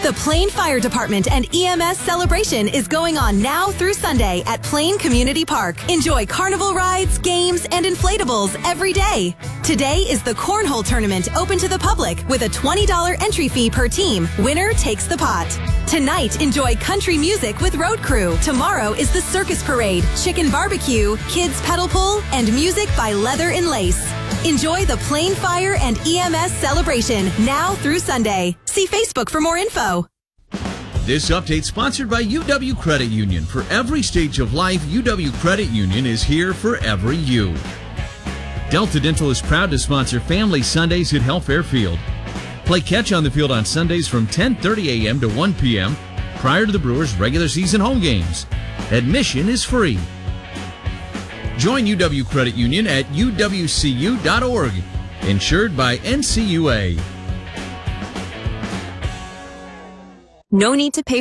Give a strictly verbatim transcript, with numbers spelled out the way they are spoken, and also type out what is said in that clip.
The Plain Fire Department and E M S celebration is going on now through Sunday at Plain Community Park. Enjoy carnival rides, games, and inflatables every day. Today is the Cornhole Tournament open to the public with a twenty dollars entry fee per team. Winner takes the pot. Tonight, enjoy country music with Road Crew. Tomorrow is the Circus Parade, chicken barbecue, kids pedal pull, and music by Leather and Lace. Enjoy the Plain Fire and E M S celebration now through Sunday. See Facebook for more info. This update sponsored by U W Credit Union. For every stage of life, U W Credit Union is here for every you. Delta Dental is proud to sponsor Family Sundays at Health Fairfield. Play catch on the field on Sundays from ten thirty a.m. to one p.m. prior to the Brewers' regular season home games. Admission is free. Join U W Credit Union at U W C U dot org. Insured by N C U A. No need to pay